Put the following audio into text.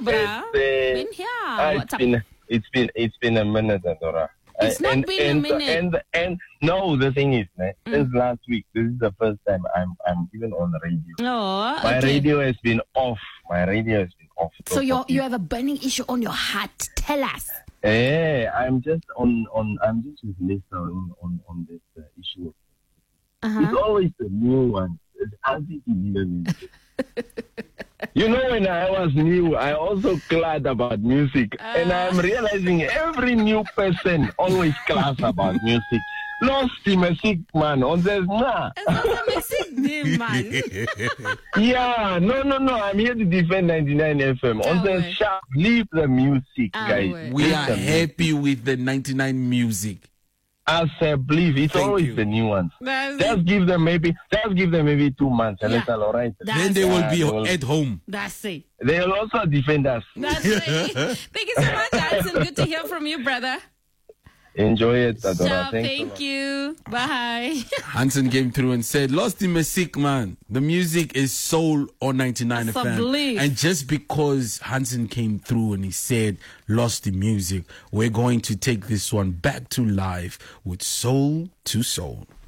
bro. Been here. What's up? It's been a minute, Adora. It's not been a minute. And no, the thing is, since last week, this is the first time I'm even on the radio. Oh, My okay. radio has been off. So you have a burning issue on your heart. Tell us. I'm just with Lisa on this issue. It's always the new one. It's anti-music. You know, when I was new, I also glad about music. And I'm realizing every new person always class about music. Lost him a sick man. On says, nah. Yeah, no. I'm here to defend 99 FM. On says, sharp, leave the music, guys. We are happy with the 99 music. As I believe, it's always the new ones. Just give them maybe 2 months, and it's all right. Then they will be at home. That's it. They'll also defend us. That's it. Thank you so much, Hansen. Good to hear from you, brother. Enjoy it, Adora. Thank you. Bye. Hansen came through and said, lost him a sick man. The music is soul on 99 FM. And just because Hansen came through and he said, lost the music, we're going to take this one back to life with Soul to Soul.